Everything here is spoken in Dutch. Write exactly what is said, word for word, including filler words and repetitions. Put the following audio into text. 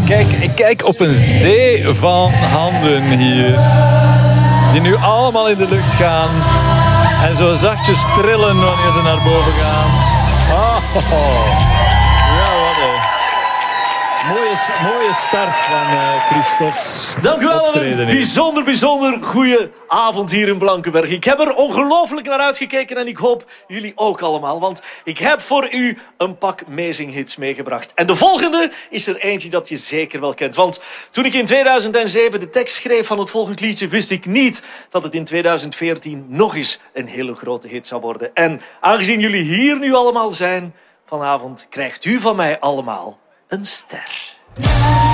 Kijk, ik kijk op een zee van handen hier. Die nu allemaal in de lucht gaan. En zo zachtjes trillen wanneer ze naar boven gaan. Oh, ja, wat een mooie, mooie start van uh, Christophe's Dank u wel. optreden Een hier. bijzonder, bijzonder goede avond hier in Blankenberg. Ik heb er ongelooflijk naar uitgekeken en ik hoop jullie ook allemaal. Want ik heb voor u een pak amazing hits meegebracht. En de volgende is er eentje dat je zeker wel kent. Want toen ik in tweeduizend zeven de tekst schreef van het volgende liedje, wist ik niet dat het in tweeduizend veertien nog eens een hele grote hit zou worden. En aangezien jullie hier nu allemaal zijn, vanavond krijgt u van mij allemaal een ster.